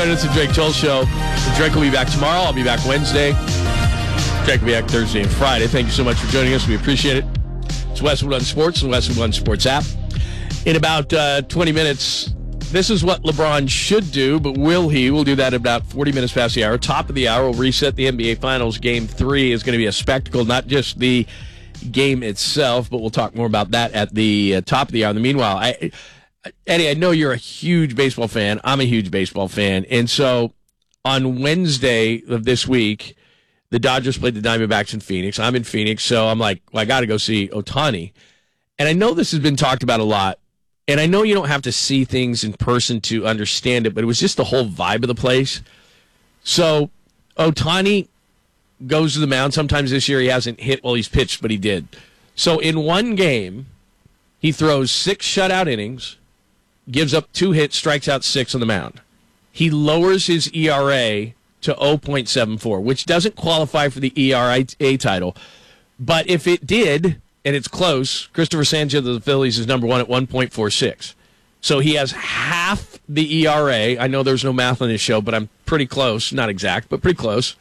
It's the Drake Toll Show. Drake will be back tomorrow. I'll be back Wednesday. Drake will be back Thursday and Friday. Thank you so much for joining us. We appreciate it. It's Westwood One Sports and Westwood One Sports app. In about 20 minutes, this is what LeBron should do, but will he? We'll do that about 40 minutes past the hour. Top of the hour, we'll reset the NBA Finals. Game 3 is going to be a spectacle, not just the game itself, but we'll talk more about that at the top of the hour. In the meanwhile, Eddie, I know you're a huge baseball fan. I'm a huge baseball fan. And so on Wednesday of this week, the Dodgers played the Diamondbacks in Phoenix. I'm in Phoenix, so I'm like, well, I got to go see Ohtani. And I know this has been talked about a lot. And I know you don't have to see things in person to understand it, but it was just the whole vibe of the place. So Ohtani goes to the mound. Sometimes this year he hasn't hit while he's pitched, but he did. So in one game, he throws 6 shutout innings, gives up 2 hits, strikes out 6 on the mound. He lowers his ERA to 0.74, which doesn't qualify for the ERA title. But if it did, and it's close, Christopher Sanchez of the Phillies is number 1 at 1.46. So he has half the ERA. I know there's no math on this show, but I'm pretty close. Not exact, but pretty close.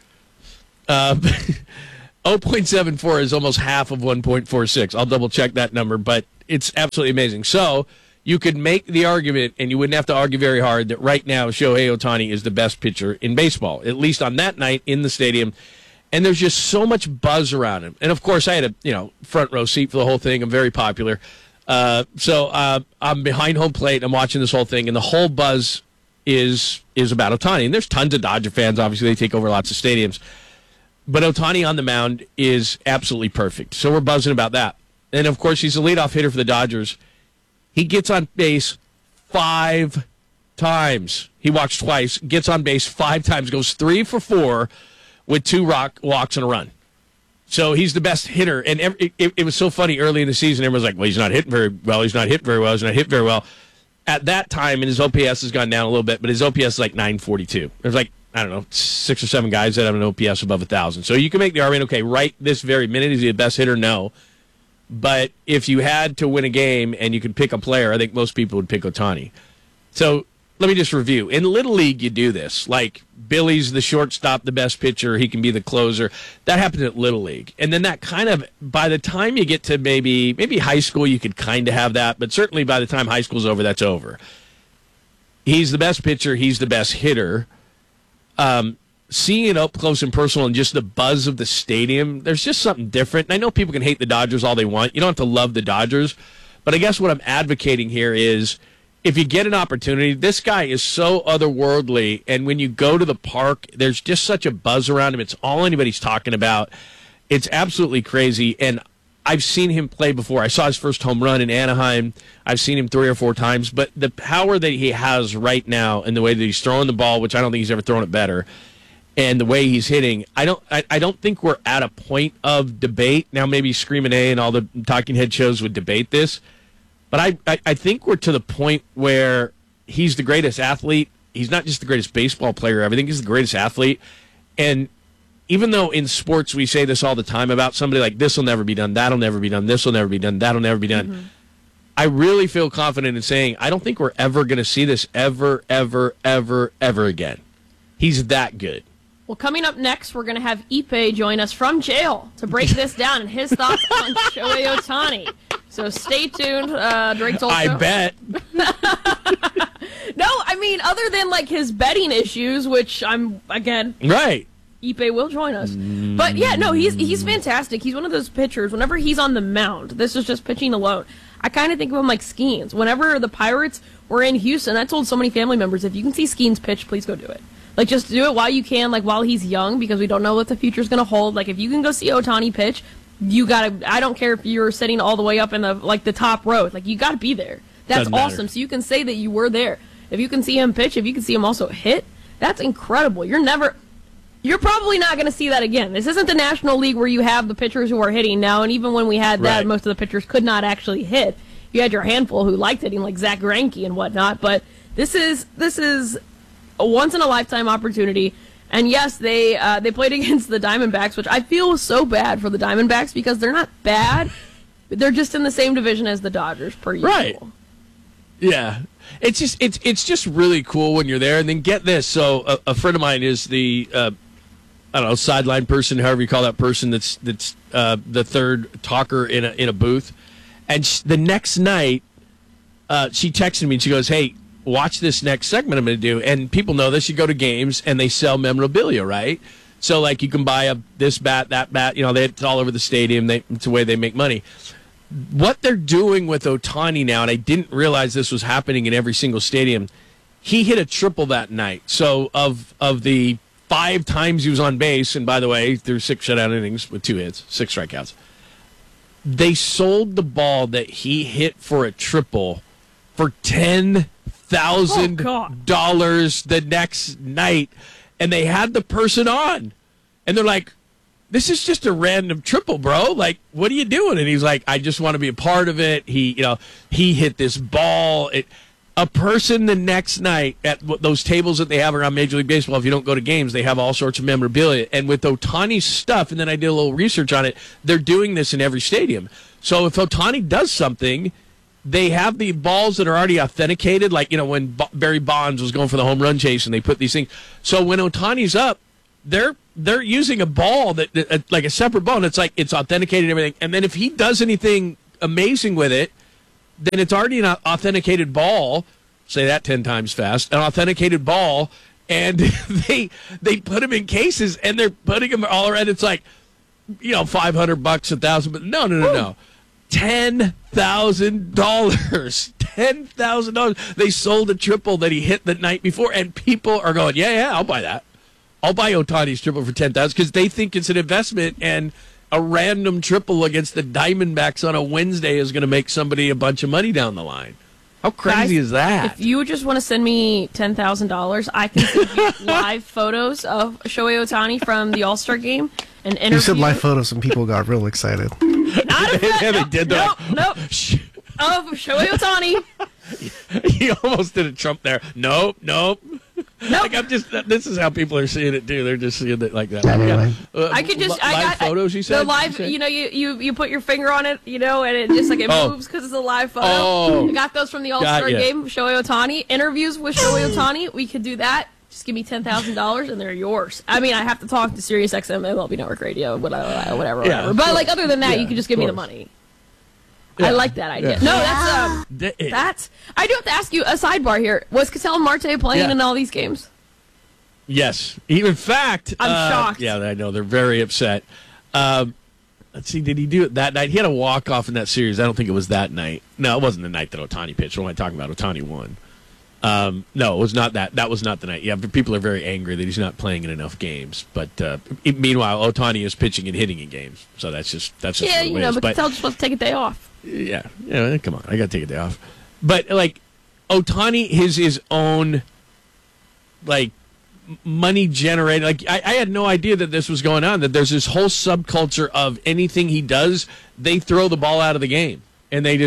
0.74 is almost half of 1.46. I'll double-check that number, but it's absolutely amazing. So you could make the argument, and you wouldn't have to argue very hard, that right now Shohei Ohtani is the best pitcher in baseball, at least on that night in the stadium. And there's just so much buzz around him. And, of course, I had a front row seat for the whole thing. I'm very popular. So I'm behind home plate. I'm watching this whole thing, and the whole buzz is about Ohtani. And there's tons of Dodger fans. Obviously, they take over lots of stadiums. But Ohtani on the mound is absolutely perfect. So we're buzzing about that. And, of course, he's a leadoff hitter for the Dodgers. He gets on base 5 times. He walks twice, gets on base 5 times, goes 3 for 4 with 2 walks and a run. So he's the best hitter. And it was so funny early in the season. Everyone's like, well, he's not hitting very well. He's not hitting very well. He's not hitting very well. At that time, and his OPS has gone down a little bit, but his OPS is like 942. There's like, I don't know, 6 or 7 guys that have an OPS above 1,000. So you can make the argument, okay, right this very minute, is he the best hitter? No. But if you had to win a game and you could pick a player, I think most people would pick Ohtani. So let me just review. In Little League, you do this. Like, Billy's the shortstop, the best pitcher. He can be the closer. That happens at Little League. And then that kind of, by the time you get to maybe high school, you could kind of have that. But certainly by the time high school's over, that's over. He's the best pitcher. He's the best hitter. Seeing it up close and personal and just the buzz of the stadium, there's just something different. And I know people can hate the Dodgers all they want. You don't have to love the Dodgers. But I guess what I'm advocating here is, if you get an opportunity, this guy is so otherworldly. And when you go to the park, there's just such a buzz around him. It's all anybody's talking about. It's absolutely crazy. And I've seen him play before. I saw his first home run in Anaheim. I've seen him 3 or 4 times. But the power that he has right now and the way that he's throwing the ball, which I don't think he's ever thrown it better, and the way he's hitting, I don't think we're at a point of debate. Now, maybe Screamin' A and all the talking head shows would debate this. But I think we're to the point where he's the greatest athlete. He's not just the greatest baseball player. I think he's the greatest athlete. And even though in sports we say this all the time about somebody like, this will never be done, that'll never be done, this will never be done, that'll never be done. Mm-hmm. I really feel confident in saying I don't think we're ever going to see this ever, ever, ever, ever again. He's that good. Well, coming up next, we're going to have Ipe join us from jail to break this down and his thoughts on Shohei Ohtani. So stay tuned. Drake Toll Show. I bet. No, I mean, other than like his betting issues, which I'm, again... Right. Ipe will join us. But yeah, no, he's fantastic. He's one of those pitchers, whenever he's on the mound, this is just pitching alone, I kind of think of him like Skeens. Whenever the Pirates were in Houston, I told so many family members, if you can see Skeens pitch, please go do it. Like, just do it while you can, like, while he's young, because we don't know what the future's going to hold. Like, if you can go see Ohtani pitch, you got to, I don't care if you're sitting all the way up in the, like, the top row. Like, you got to be there. That's awesome. So you can say that you were there. If you can see him pitch, if you can see him also hit, that's incredible. You're probably not going to see that again. This isn't the National League where you have the pitchers who are hitting now, and even when we had that, most of the pitchers could not actually hit. You had your handful who liked hitting, like Zach Greinke and whatnot, but this is a once-in-a-lifetime opportunity. And yes, they played against the Diamondbacks, which I feel so bad for the Diamondbacks because they're not bad. They're just in the same division as the Dodgers, per usual. Right. Yeah. It's just really cool when you're there. And then get this. So a friend of mine is the I don't know, sideline person, however you call that person. That's the third talker in a booth. And the next night, she texted me and she goes, "Hey, watch this next segment I'm going to do." And people know this. You go to games and they sell memorabilia, right? So like you can buy this bat, that bat. You know, it's all over the stadium. It's the way they make money. What they're doing with Ohtani now, and I didn't realize this was happening in every single stadium. He hit a triple that night. So of the 5 times he was on base, and by the way, through 6 shutout innings with 2 hits, 6 strikeouts, they sold the ball that he hit for a triple for $10,000 the next night, and they had the person on, and they're like, "This is just a random triple, bro. Like, what are you doing?" And he's like, "I just want to be a part of it. He hit this ball." A person the next night at those tables that they have around Major League Baseball, if you don't go to games, they have all sorts of memorabilia. And with Ohtani's stuff, and then I did a little research on it, they're doing this in every stadium. So if Ohtani does something, they have the balls that are already authenticated, like, when Barry Bonds was going for the home run chase and they put these things. So when Ohtani's up, they're using a ball that like a separate ball, and it's like it's authenticated and everything. And then if he does anything amazing with it, then it's already an authenticated ball. Say that 10 times fast. An authenticated ball, and they put them in cases, and they're putting them all around. It's like, $500, $1,000, but no. $10,000. $10,000. They sold a triple that he hit the night before, and people are going, yeah, I'll buy that. I'll buy Ohtani's triple for $10,000 because they think it's an investment, and a random triple against the Diamondbacks on a Wednesday is going to make somebody a bunch of money down the line. How crazy is that? If you just want to send me $10,000, I can send you live photos of Shohei Ohtani from the All-Star game and interview. You said live photos and people got real excited. They did that. Nope. Of Shohei Ohtani. He almost did a Trump there. Nope. Like this is how people are seeing it too. They're just seeing it like that. Anyway. I could just live photos. You said the live. You put your finger on it, and it just like it moves because it's a live photo. I got those from the All-Star game. Shohei Ohtani interviews with Shohei Ohtani. We could do that. Just give me $10,000 and they're yours. I mean, I have to talk to Sirius XM, MLB Network Radio, whatever. Yeah, but like other than that, you can just give me the money. Yeah. I like that idea. Yeah. No, that's. I do have to ask you a sidebar here. Was Ketel Marte playing in all these games? Yes. In fact, I'm shocked. Yeah, I know they're very upset. Let's see, did he do it that night? He had a walk-off in that series. I don't think it was that night. No, it wasn't the night that Ohtani pitched. What am I talking about? Ohtani won. No, it was not that. That was not the night. Yeah, but people are very angry that he's not playing in enough games. But meanwhile, Ohtani is pitching and hitting in games. So that's just but Ketel just wants to take a day off. Yeah, come on. I got to take a day off. But, like, Ohtani is his own, like, money generated. Like, I had no idea that this was going on, that there's this whole subculture of anything he does, they throw the ball out of the game. And they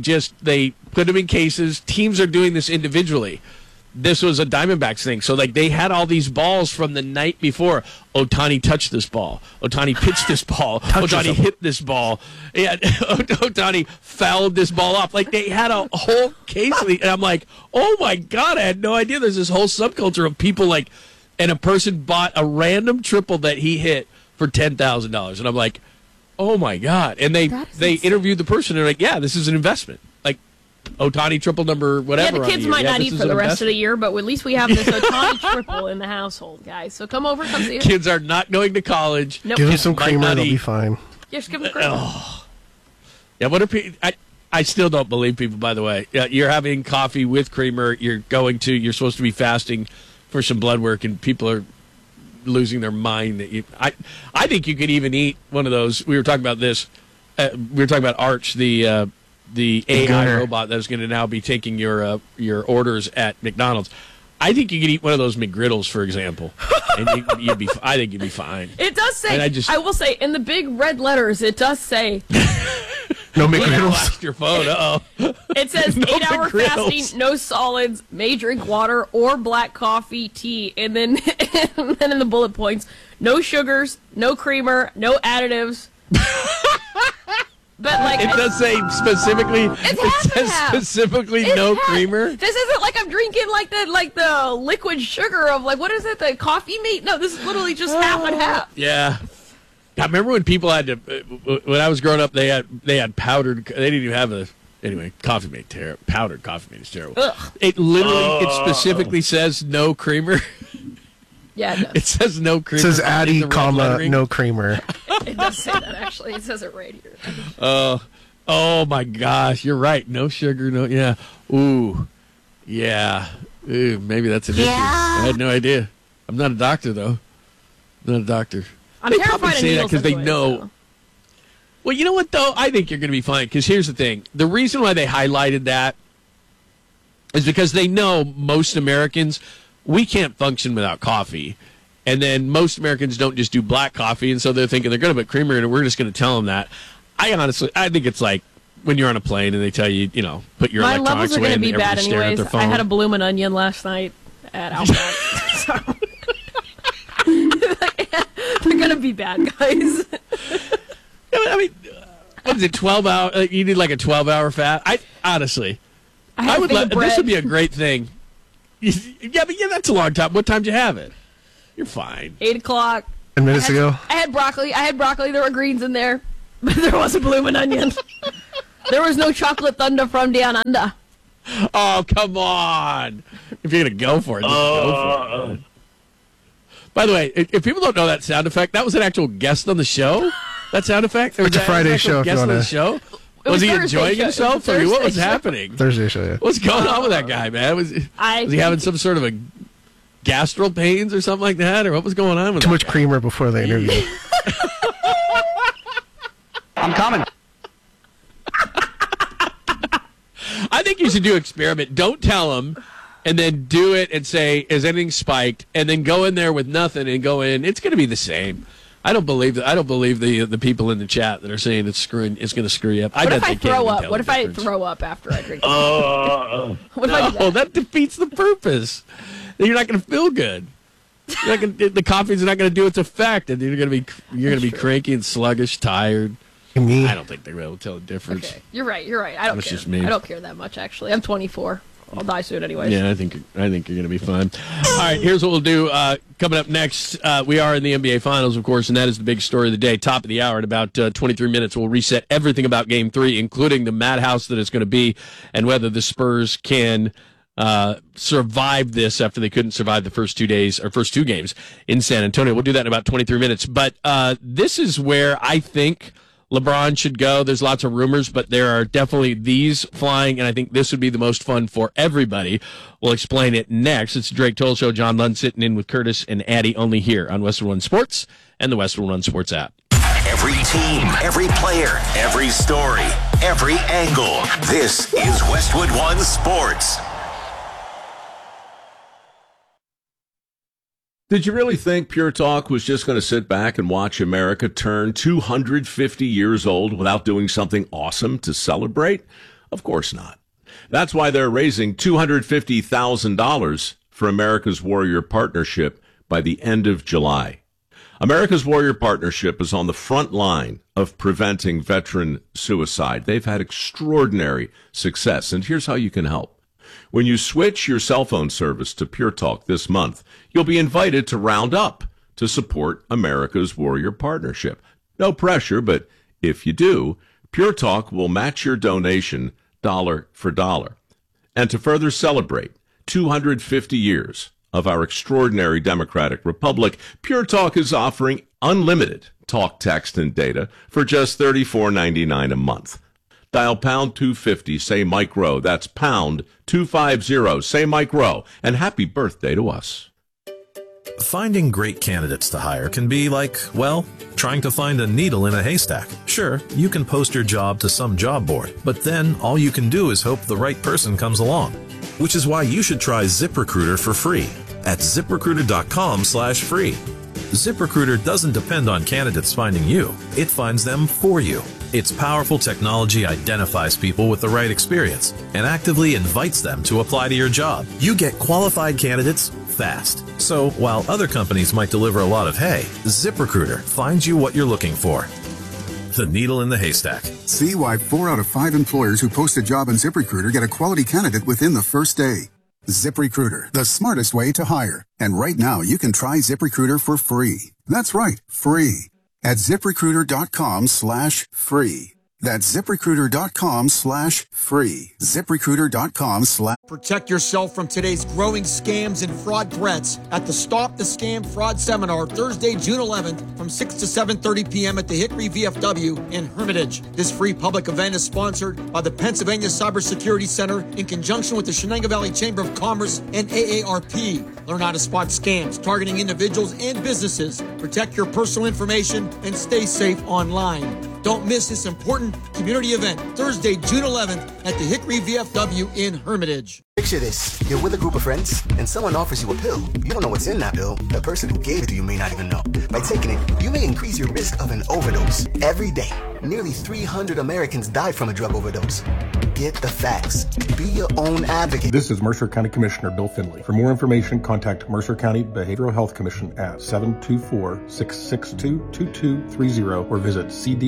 put him in cases. Teams are doing this individually. This was a Diamondbacks thing. So, like, they had all these balls from the night before. Ohtani touched this ball. Ohtani pitched this ball. Ohtani hit this ball. Yeah, Ohtani fouled this ball off. Like, they had a whole case. And I'm like, oh, my God, I had no idea there's this whole subculture of people, like, and a person bought a random triple that he hit for $10,000. And I'm like, oh, my God. And they interviewed the person. And they're like, yeah, this is an investment. Like, Ohtani triple number whatever. Yeah, the kids might not eat for the rest of the year, but at least we have this Ohtani triple in the household, guys. So come over, come see us. Kids are not going to college. Nope. Give them some creamer, they'll be fine. Just give them creamer. Yeah, what are people? I still don't believe people. By the way, you're having coffee with creamer. You're supposed to be fasting for some blood work, and people are losing their mind. I think you could even eat one of those. We were talking about this. We were talking about Arch, the AI robot that is going to now be taking your orders at McDonald's. I think you could eat one of those McGriddles, for example, and I think you'd be fine. It does say. I will say in the big red letters, it does say. No McGriddles. Lost your phone. It says No 8-hour McGriddles. fasting, no solids, may drink water or black coffee, tea, and then in the bullet points, no sugars, no creamer, no additives. But like, It does say specifically. It says specifically no creamer. This isn't like I'm drinking like the liquid sugar of like, what is it, the Coffee Mate? No, this is literally just half and half. Yeah. I remember when people had to. When I was growing up, they had powdered. They didn't even have Coffee Mate. Powdered Coffee Mate is terrible. Ugh. It literally, it specifically says no creamer. Yeah, it does. It says no creamer. It says in Addy, the red lettering. no creamer. It does say that, actually. It says it right here. Oh my gosh, you're right. No sugar, no, yeah. Ooh, yeah. Ooh, maybe that's an issue. I had no idea. I'm not a doctor, though. I'm not a doctor. I'm They terrified probably of say that needles because they anyway, know. so. Well, you know what, though? I think you're going to be fine because here's the thing. The reason why they highlighted that is because they know most Americans, we can't function without coffee. And then most Americans don't just do black coffee, and so they're thinking they're going to put creamer in it. We're just going to tell them that. I think it's like when you're on a plane and they tell you, put your My electronics levels are away going to and be bad everybody's staring at anyways. their phone. I had a bloomin' onion last night at Outback. So they're going to be bad, guys. I mean, what is it, 12 hour? You need like a 12-hour fast? Honestly, I would this would be a great thing. Yeah, that's a long time. What time did you have it? You're fine. 8 o'clock. 10 minutes ago. I had broccoli. There were greens in there, but there was a bloomin' onion. There was no chocolate thunder from down under. Oh, come on. If you're going to go for it, just go for it. By the way, if people don't know that sound effect, that was an actual guest on the show? That sound effect? It's a Friday show if you guest on want the to. show? It Was he Thursday enjoying show. himself? It was I mean, what was Thursday show. happening? Thursday show, yeah. What's going on with that guy, man? Was he having some sort of a gastral pains or something like that? Or what was going on with Too that much guy? creamer before the interview. I'm coming. I think you should do an experiment. Don't tell him, and then do it and say, is anything spiked? And then go in there with nothing and go in. It's going to be the same. I don't believe that. I don't believe the people in the chat that are saying it's going to screw you up. What bet if I they can't throw even up? tell What the if I difference. throw up after I drink? What if I do No, that? that defeats the purpose. You're not going to feel good. The coffee's not going to do its effect, and you're going to be cranky and sluggish, tired. Me. I don't think they're able to tell the difference. Okay, you're right. I don't That's care. just me. I don't care that much, actually. I'm 24. I'll die soon anyways. Yeah, I think you're going to be fine. All right, here's what we'll do. Coming up next, we are in the NBA Finals, of course, and that is the big story of the day. Top of the hour in about 23 minutes. We'll reset everything about Game 3, including the madhouse that it's going to be and whether the Spurs can survive this after they couldn't survive the first 2 games in San Antonio. We'll do that in about 23 minutes. But this is where I think LeBron should go. There's lots of rumors, but there are definitely these flying, and I think this would be the most fun for everybody. We'll explain it next. It's the Drake Toll Show. John Lund sitting in with Curtis and Addy, only here on Westwood One Sports and the Westwood One Sports app. Every team, every player, every story, every angle. This is Westwood One Sports. Did you really think Pure Talk was just going to sit back and watch America turn 250 years old without doing something awesome to celebrate? Of course not. That's why they're raising $250,000 for America's Warrior Partnership by the end of July. America's Warrior Partnership is on the front line of preventing veteran suicide. They've had extraordinary success, and here's how you can help. When you switch your cell phone service to Pure Talk this month, you'll be invited to round up to support America's Warrior Partnership. No pressure, but if you do, Pure Talk will match your donation dollar for dollar. And to further celebrate 250 years of our extraordinary democratic republic, Pure Talk is offering unlimited talk, text, and data for just $34.99 a month. Dial pound 250, say Mike Rowe. That's pound 250, say Mike Rowe. And happy birthday to us. Finding great candidates to hire can be like, well, trying to find a needle in a haystack. Sure, you can post your job to some job board, but then all you can do is hope the right person comes along. Which is why you should try ZipRecruiter for free at ZipRecruiter.com/free. ZipRecruiter doesn't depend on candidates finding you. It finds them for you. Its powerful technology identifies people with the right experience and actively invites them to apply to your job. You get qualified candidates fast. So while other companies might deliver a lot of hay, ZipRecruiter finds you what you're looking for. the needle in the haystack. See why 4 out of 5 employers who post a job on ZipRecruiter get a quality candidate within the first day. ZipRecruiter, the smartest way to hire. And right now, you can try ZipRecruiter for free. That's right, free. At ZipRecruiter.com/free. That's ZipRecruiter.com/free. ZipRecruiter.com/. Protect yourself from today's growing scams and fraud threats at the Stop the Scam Fraud Seminar, Thursday, June 11th, from 6 to 7:30 p.m. at the Hickory VFW in Hermitage. This free public event is sponsored by the Pennsylvania Cybersecurity Center in conjunction with the Shenango Valley Chamber of Commerce and AARP. Learn how to spot scams targeting individuals and businesses. Protect your personal information and stay safe online. Don't miss this important community event, Thursday, June 11th at the Hickory VFW in Hermitage. Picture this. You're with a group of friends, and someone offers you a pill. You don't know what's in that pill. The person who gave it to you may not even know. By taking it, you may increase your risk of an overdose. Every day, nearly 300 Americans die from a drug overdose. Get the facts. Be your own advocate. This is Mercer County Commissioner Bill Finley. For more information, contact Mercer County Behavioral Health Commission at 724-662-2230 or visit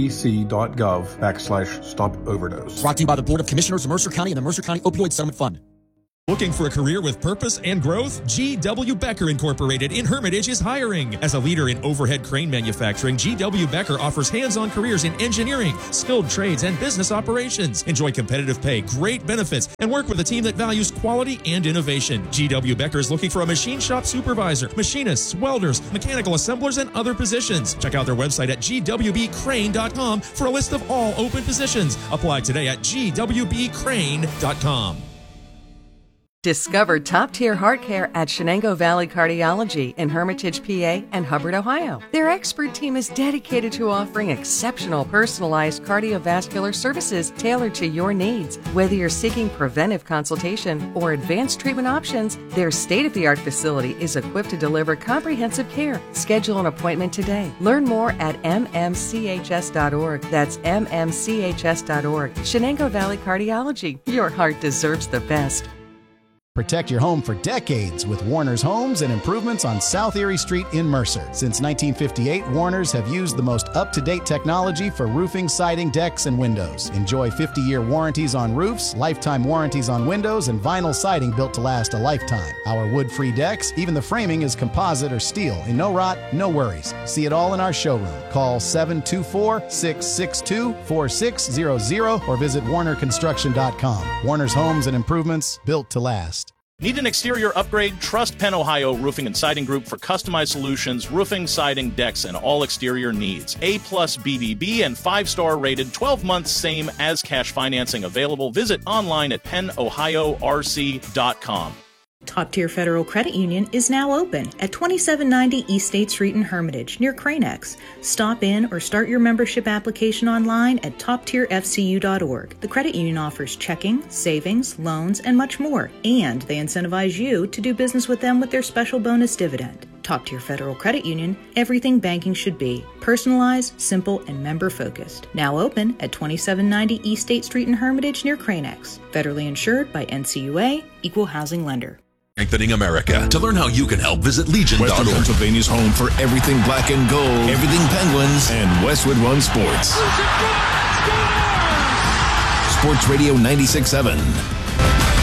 cdc.gov/stop-overdose. Brought to you by the Board of Commissioners of Mercer County and the Mercer County Opioid Settlement Fund. Looking for a career with purpose and growth? G.W. Becker Incorporated in Hermitage is hiring. As a leader in overhead crane manufacturing, G.W. Becker offers hands-on careers in engineering, skilled trades, and business operations. Enjoy competitive pay, great benefits, and work with a team that values quality and innovation. G.W. Becker is looking for a machine shop supervisor, machinists, welders, mechanical assemblers, and other positions. Check out their website at gwbcrane.com for a list of all open positions. Apply today at gwbcrane.com. Discover top-tier heart care at Shenango Valley Cardiology in Hermitage, PA, and Hubbard, Ohio. Their expert team is dedicated to offering exceptional personalized cardiovascular services tailored to your needs. Whether you're seeking preventive consultation or advanced treatment options, their state-of-the-art facility is equipped to deliver comprehensive care. Schedule an appointment today. Learn more at mmchs.org. That's mmchs.org. Shenango Valley Cardiology. Your heart deserves the best. Protect your home for decades with Warner's Homes and Improvements on South Erie Street in Mercer. Since 1958, Warner's have used the most up-to-date technology for roofing, siding, decks, and windows. Enjoy 50-year warranties on roofs, lifetime warranties on windows, and vinyl siding built to last a lifetime. Our wood-free decks, even the framing is composite or steel, and no rot, no worries. See it all in our showroom. Call 724-662-4600 or visit warnerconstruction.com. Warner's Homes and Improvements, built to last. Need an exterior upgrade? Trust Penn Ohio Roofing and Siding Group for customized solutions, roofing, siding, decks, and all exterior needs. A+ BBB and 5-star rated, 12 months same as cash financing available. Visit online at pennohiorc.com. Top Tier Federal Credit Union is now open at 2790 East State Street in Hermitage, near Cranex. Stop in or start your membership application online at toptierfcu.org. The credit union offers checking, savings, loans, and much more, and they incentivize you to do business with them with their special bonus dividend. Top Tier Federal Credit Union, everything banking should be. Personalized, simple, and member-focused. Now open at 2790 East State Street in Hermitage, near Cranex. Federally insured by NCUA, Equal Housing Lender. Strengthening America. To learn how you can help, visit Legion.org. Western Pennsylvania's home for everything black and gold, everything Penguins, and Westwood One Sports. Sports Radio 96.7.